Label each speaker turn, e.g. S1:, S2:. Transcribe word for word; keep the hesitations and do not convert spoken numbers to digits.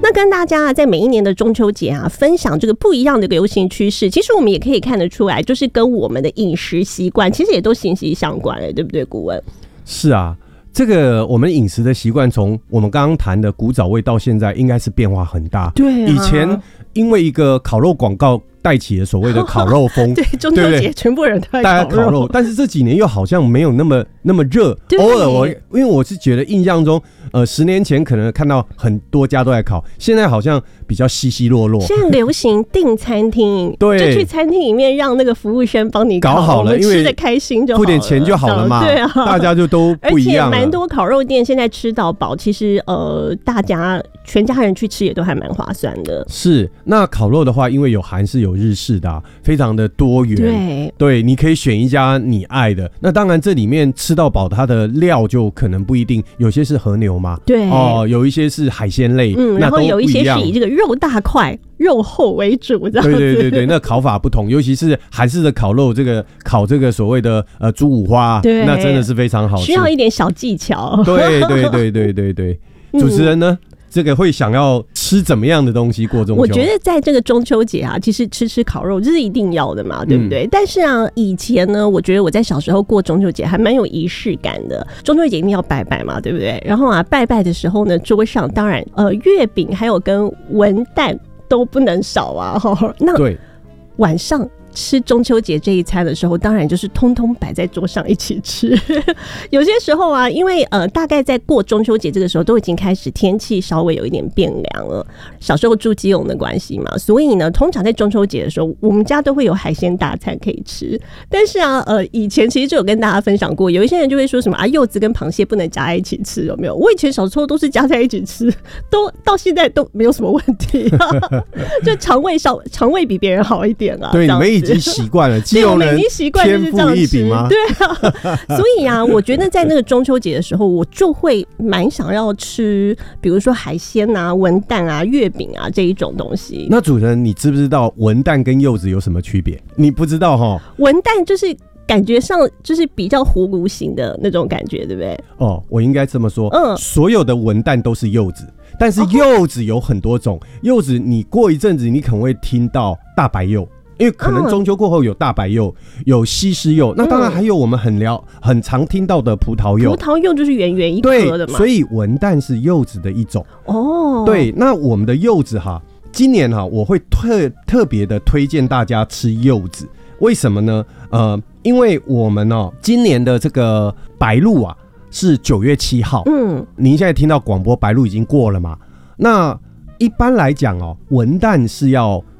S1: 那跟大家在每一年的中秋节啊，分享这个不一样的流行趋势，其实我们也可以看得出来，就是跟我们的饮食习惯其实也都息息相关了，对不对，顾问？
S2: 是啊，这个我们饮食的习惯从我们刚刚谈的古早味到现在应该是变化很大。
S1: 对、啊，
S2: 以前因为一个烤肉广告带起了所谓的烤肉风，
S1: 对，中秋节全部人都在
S2: 大家烤肉，但是这几年又好像没有那么那么热。偶尔我因为我是觉得印象中，呃，十年前可能看到很多家都在烤，现在好像比较稀稀落落。
S1: 现在流行订餐厅，
S2: 对，
S1: 就去餐厅里面让那个服务生帮你烤
S2: 搞好了，因为
S1: 吃的开心就好了，
S2: 付点钱就好了嘛。
S1: 对啊，
S2: 大家就都不一样了。
S1: 而且蛮多烤肉店现在吃到饱，其实呃，大家全家人去吃也都还蛮划算的。
S2: 是，那烤肉的话，因为有韩式有日式的、啊，非常的多元。
S1: 对，
S2: 对，你可以选一家你爱的。那当然，这里面吃到饱，它的料就可能不一定，有些是和牛嘛，
S1: 对，
S2: 哦，有一些是海鲜类，
S1: 嗯，然后有一些是以这个肉大块、肉厚为主，这样子。
S2: 对对对对，那烤法不同，尤其是韩式的烤肉，这个烤这个所谓的呃猪五花，
S1: 对，
S2: 那真的是非常好吃，
S1: 需要一点小技巧。
S2: 对对对对对对，主持人呢？嗯，这个会想要吃怎么样的东西过中秋？
S1: 我觉得在这个中秋节啊，其实吃吃烤肉这是一定要的嘛，对不对？嗯，但是啊，以前呢，我觉得我在小时候过中秋节还蛮有仪式感的。中秋节一定要拜拜嘛，对不对？然后啊，拜拜的时候呢，桌上当然呃月饼还有跟文旦都不能少啊。那对晚上吃中秋节这一餐的时候，当然就是通通摆在桌上一起吃。有些时候啊，因为呃，大概在过中秋节这个时候，都已经开始天气稍微有一点变凉了。小时候住基隆的关系嘛，所以呢，通常在中秋节的时候，我们家都会有海鲜大餐可以吃。但是啊，呃，以前其实就有跟大家分享过，有一些人就会说什么啊，柚子跟螃蟹不能夹在一起吃，有没有？我以前小时候都是夹在一起吃，都到现在都没有什么问题、啊，就肠胃稍肠胃比别人好一点啊。
S2: 对，你们已经习惯了，基隆人天赋异禀吗？
S1: 对啊，所以啊，我觉得在那个中秋节的时候，我就会蛮想要吃，比如说海鲜啊、文旦啊、月饼啊这一种东西。
S2: 那主持人，你知不知道文旦跟柚子有什么区别？你不知道齁？
S1: 文旦就是感觉上就是比较葫芦形的那种感觉，对不对？
S2: 哦，我应该这么说，嗯，所有的文旦都是柚子。但是柚子有很多种，柚子你过一阵子你可能会听到大白柚，因为可能中秋过后有大白柚，有西施柚，那当然还有我们很聊很常听到的葡萄柚。
S1: 葡萄柚就是圆圆一颗的嘛，
S2: 所以文旦是柚子的一种。哦，对，那我们的柚子哈，今年哈我会特特别的推荐大家吃柚子，为什么呢？呃，因为我们哦今年的这个白露啊是九月七号，嗯，您现在听到广播白露已经过了嘛？那一般来讲哦，文旦是要